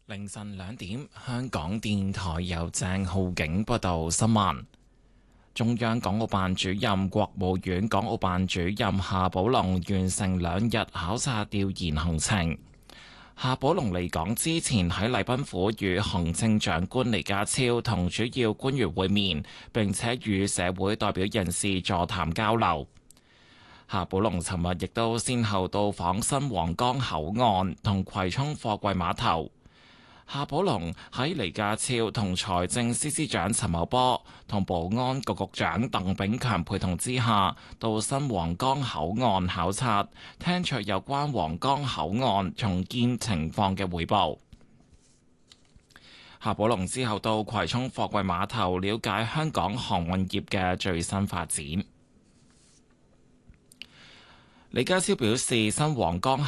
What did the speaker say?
凌晨2點，香港電台由鄭浩景報道新聞。中央港澳辦主任、國務院港澳辦主任夏寶龍完成2日考察調研行程。夏寶龍離港之前喺禮賓府與行政長官李家超同主要官員會面，並且與社會代表人士座談交流。夏寶龍尋日亦都先後到訪新皇崗口岸同葵涌貨櫃碼頭。夏寶龍喺李家超同財政司司長陳茂波同保安局局長鄧炳強陪同之下，到新皇崗口岸考察，聽取有關皇崗口岸重建情況嘅彙報。夏寶龍之後到葵涌貨櫃碼頭了解香港航運業嘅最新發展。李家超表示，新皇崗